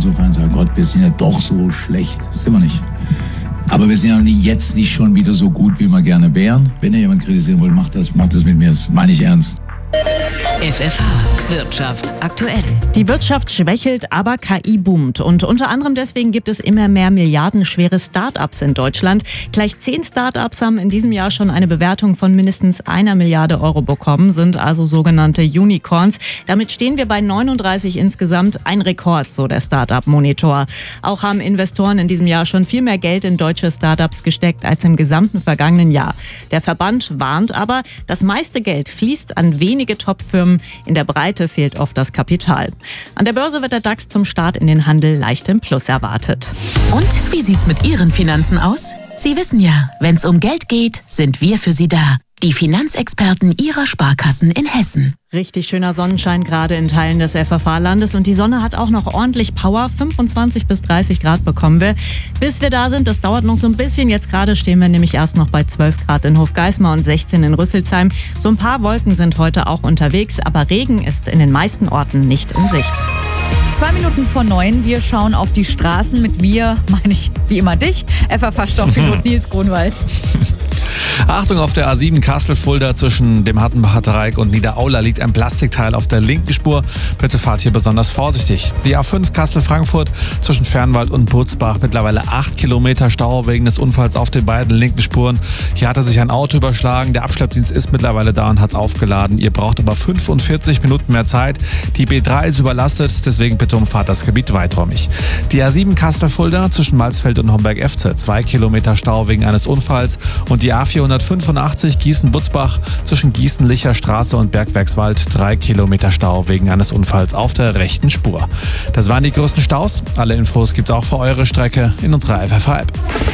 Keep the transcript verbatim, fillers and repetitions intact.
insofern sagen, Gott, wir sind ja doch so schlecht. Das sind wir nicht. Aber wir sind ja nicht, jetzt nicht schon wieder so gut, wie wir gerne wären. Wenn ihr jemand kritisieren wollt, macht das, macht das mit mir. Das meine ich ernst. F F H Wirtschaft aktuell. Die Wirtschaft schwächelt, aber K I boomt. Und unter anderem deswegen gibt es immer mehr milliardenschwere Start-ups in Deutschland. Gleich zehn Start-ups haben in diesem Jahr schon eine Bewertung von mindestens einer Milliarde Euro bekommen, sind also sogenannte Unicorns. Damit stehen wir bei neununddreißig insgesamt, ein Rekord, so der Start-up-Monitor. Auch haben Investoren in diesem Jahr schon viel mehr Geld in deutsche Start-ups gesteckt als im gesamten vergangenen Jahr. Der Verband warnt aber, das meiste Geld fließt an wenige Top-Firmen. In der Breite fehlt oft das Kapital. An der Börse wird der DAX zum Start in den Handel leicht im Plus erwartet. Und wie sieht's mit Ihren Finanzen aus? Sie wissen ja, wenn's um Geld geht, sind wir für Sie da. Die Finanzexperten Ihrer Sparkassen in Hessen. Richtig schöner Sonnenschein gerade in Teilen des F F H-Landes und die Sonne hat auch noch ordentlich Power. fünfundzwanzig bis dreißig Grad bekommen wir. Bis wir da sind, das dauert noch so ein bisschen. Jetzt gerade stehen wir nämlich erst noch bei zwölf Grad in Hofgeismar und sechzehn in Rüsselsheim. So ein paar Wolken sind heute auch unterwegs, aber Regen ist in den meisten Orten nicht in Sicht. Zwei Minuten vor neun, wir schauen auf die Straßen. Mit wir meine ich wie immer dich, F F H-Stauchpilot Nils Grunwald. Achtung, auf der A sieben Kassel-Fulda zwischen dem Hattenbacher Dreieck und Niederaula liegt ein Plastikteil auf der linken Spur. Bitte fahrt hier besonders vorsichtig. Die A fünf Kassel-Frankfurt zwischen Fernwald und Butzbach. Mittlerweile acht Kilometer Stau wegen des Unfalls auf den beiden linken Spuren. Hier hatte sich ein Auto überschlagen. Der Abschleppdienst ist mittlerweile da und hat es aufgeladen. Ihr braucht aber fünfundvierzig Minuten mehr Zeit. Die B drei ist überlastet, deswegen bitte umfahrt das Gebiet weiträumig. Die A sieben Kassel-Fulda zwischen Malsfeld und Homberg-Efze. Zwei Kilometer Stau wegen eines Unfalls. Und die A vierhundertfünfundachtzig Gießen-Butzbach zwischen Gießen-Licher Straße und Bergwerkswald. Drei Kilometer Stau wegen eines Unfalls auf der rechten Spur. Das waren die größten Staus. Alle Infos gibt's auch für eure Strecke in unserer F F H-App.